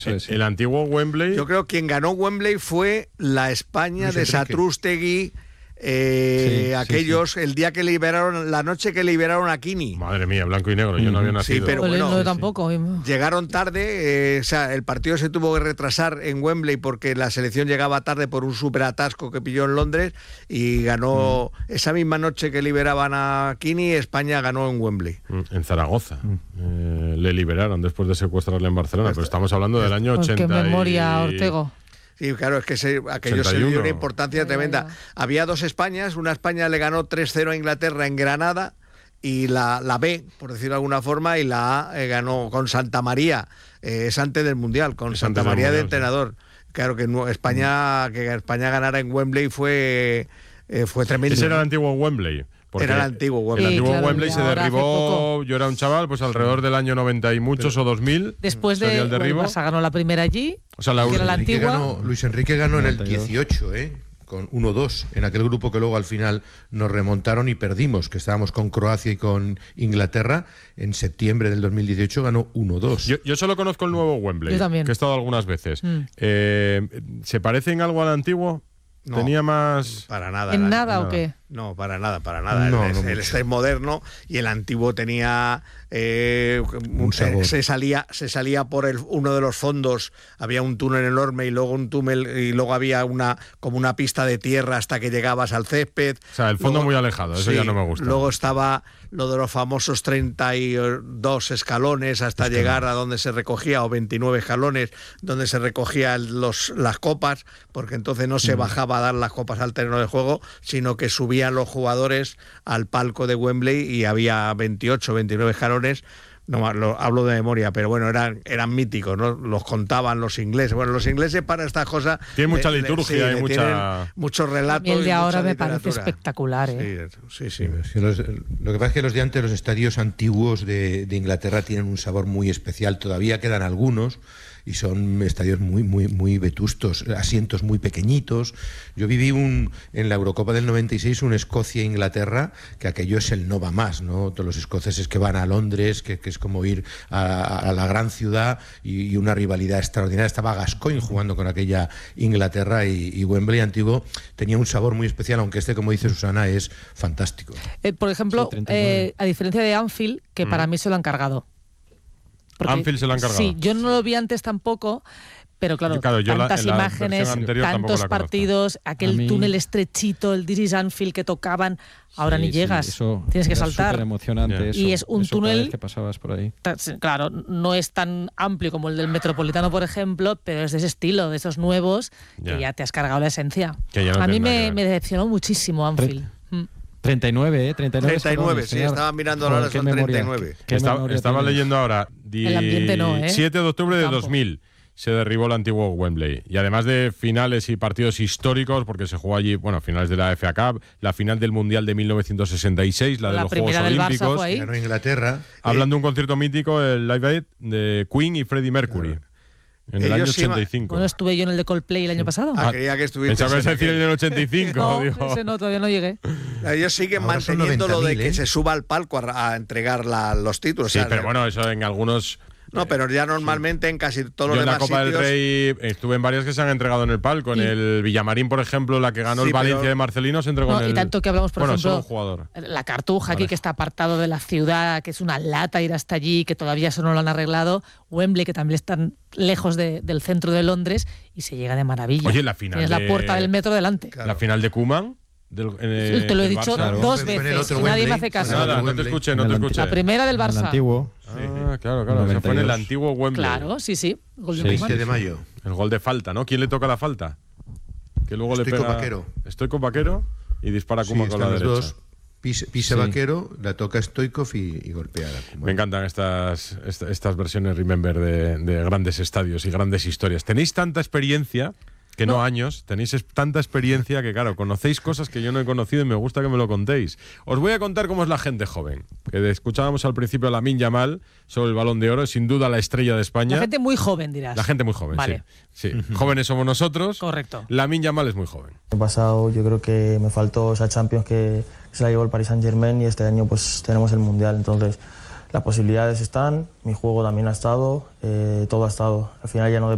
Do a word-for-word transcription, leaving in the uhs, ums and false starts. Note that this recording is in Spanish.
Sí, sí. El antiguo Wembley. Yo creo que quien ganó Wembley fue la España Luis de Enrique. Satrústegui. Eh, sí, aquellos, sí, sí. El día que liberaron, la noche que liberaron a Kini. Madre mía, blanco y negro, yo no había nacido. Sí, pero bueno, no, tampoco. Llegaron tarde, eh, o sea, el partido se tuvo que retrasar en Wembley porque la selección llegaba tarde por un súper atasco que pilló en Londres y ganó mm. esa misma noche que liberaban a Kini, España ganó en Wembley. En Zaragoza. Mm. Eh, le liberaron después de secuestrarle en Barcelona, pero estamos hablando del año ochenta. Qué memoria, y... Ortego. Sí, claro, es que se, aquello se le dio una importancia tremenda. Había dos Españas, una España le ganó tres cero a Inglaterra en Granada y la, la B, por decirlo de alguna forma, y la A eh, ganó con Santa María, eh, es antes del Mundial, con es Santa María mundial, de entrenador. Sí. Claro que España, que España ganara en Wembley fue, eh, fue tremendo. Ese era el antiguo Wembley. Era el antiguo Wembley. El antiguo sí, claro, Wembley se derribó, yo era un chaval, pues alrededor del año noventa y muchos Pero, o dos mil. Después de el derribo. Barça ganó la primera allí, o sea, la, que era la antigua. Ganó, Luis Enrique ganó en el dieciocho, ¿eh? Con uno dos, en aquel grupo que luego al final nos remontaron y perdimos, que estábamos con Croacia y con Inglaterra. En septiembre del dos mil dieciocho ganó uno dos. Yo, yo solo conozco el nuevo Wembley, yo también. Que he estado algunas veces. Mm. Eh, ¿Se parece en algo al antiguo? No, Tenía más... Para nada. ¿En nada, nada o qué? No, para nada, para nada. No, el, no el este es moderno y el antiguo tenía... Eh, un sabor. Se salía, se salía por el, uno de los fondos, había un túnel enorme y luego un túnel y luego había una como una pista de tierra hasta que llegabas al césped. O sea, el fondo luego, muy alejado, eso sí, ya no me gusta. Luego estaba lo de los famosos treinta y dos escalones hasta Escalón. llegar a donde se recogía, o veintinueve escalones, donde se recogían los, las copas, porque entonces no se bajaba a dar las copas al terreno de juego, sino que subían los jugadores al palco de Wembley y había veintiocho, veintinueve escalones. No, lo, hablo de memoria, pero bueno, eran, eran míticos, ¿no? Los contaban los ingleses. Bueno, los ingleses para estas cosas... Tiene mucha le, liturgia le, sí, y mucha... muchos relatos. Y el de y ahora me literatura. parece espectacular, ¿eh? Sí, sí, sí. sí los, lo que pasa es que los de antes, los estadios antiguos de, de Inglaterra tienen un sabor muy especial. Todavía quedan algunos y son estadios muy muy muy vetustos, asientos muy pequeñitos. Yo viví un en la Eurocopa del noventa y seis un Escocia-Inglaterra, que aquello es el no va más, ¿no? Todos los escoceses que van a Londres, que, que es como ir a, a la gran ciudad, y, y una rivalidad extraordinaria. Estaba Gascoigne jugando con aquella Inglaterra y, y Wembley antiguo tenía un sabor muy especial, aunque este, como dice Susana, es fantástico. Eh, por ejemplo, sí, eh, a diferencia de Anfield, que mm. para mí se lo han cargado. Porque, Anfield se lo han cargado. Sí, yo no lo vi antes tampoco, pero claro, claro tantas la, imágenes, tantos partidos, aquel mí... túnel estrechito, el This is Anfield que tocaban, ahora sí, ni llegas, sí, eso tienes que saltar. Es emocionante yeah. eso, y es un eso túnel que pasabas por ahí. Claro, no es tan amplio como el del Metropolitano, por ejemplo, pero es de ese estilo, de esos nuevos, yeah. que ya te has cargado la esencia. No a mí me, me decepcionó muchísimo Anfield. Pre- treinta y nueve, ¿eh? treinta y nueve, treinta y nueve, sí, estaba mirando ahora, son treinta y nueve. Estaba, estaba leyendo ahora, diecisiete no, ¿eh? de octubre de dos mil se derribó el antiguo Wembley. Y además de finales y partidos históricos, porque se jugó allí, bueno, finales de la F A Cup, la final del Mundial de mil novecientos sesenta y seis, la de la los Juegos Olímpicos. Ganó Inglaterra. Hablando de un concierto mítico, el Live Aid de Queen y Freddie Mercury. Claro. En el Ellos año ochenta y cinco. Bueno, estuve yo en el de Coldplay el año pasado. Ah, quería que estuviste. Pensaba que ibas a decir en el ochenta y cinco. No, digo. ese no, todavía no llegué. Ellos siguen Ahora manteniendo lo de que ¿eh? se suba al palco a, a entregar la, los títulos. Sí, o sea, pero bueno, eso en algunos... No, pero ya normalmente sí. en casi todos los Yo demás en la Copa sitios... del Rey estuve en varias que se han entregado en el palco. En y... el Villamarín, por ejemplo, la que ganó sí, el Valencia pero... de Marcelino se entregó no, en el... Y tanto que hablamos, por bueno, ejemplo, solo un jugador. La Cartuja, vale. aquí que está apartado de la ciudad, que es una lata ir hasta allí, que todavía eso no lo han arreglado. Wembley, que también están lejos de, del centro de Londres, y se llega de maravilla. Oye, la final Tienes de... la puerta del metro delante. Claro. La final de Koeman... Del, eh, te lo he dicho Barça, dos veces y nadie me hace caso. Nada, no te escuché, no te escuché. La primera del Barça. El antiguo. Ah, claro, claro. Se fue en el antiguo Wembley. Claro, sí, sí. Gol de veinte de mayo. El gol de falta, ¿no? ¿Quién le toca la falta? Que luego Estoy le pega... con Vaquero. Estoy con Vaquero y dispara Koeman sí, con la derecha. Dos. Pisa, pisa sí. Vaquero, la toca Stoichkov y, y golpea a Koeman. Me encantan estas, estas, estas versiones Remember de, de grandes estadios y grandes historias. Tenéis tanta experiencia... Que no. no años, tenéis tanta experiencia que, claro, conocéis cosas que yo no he conocido y me gusta que me lo contéis. Os voy a contar cómo es la gente joven. Que escuchábamos al principio a Lamine Yamal sobre el Balón de Oro, sin duda la estrella de España. La gente muy joven, dirás. La gente muy joven, vale. sí. sí. Uh-huh. Jóvenes somos nosotros. Correcto. Lamine Yamal es muy joven. El pasado yo creo que me faltó esa Champions que se la llevó el Paris Saint-Germain y este año pues tenemos el Mundial, entonces las posibilidades están, mi juego también ha estado, eh, todo ha estado. Al final ya no depende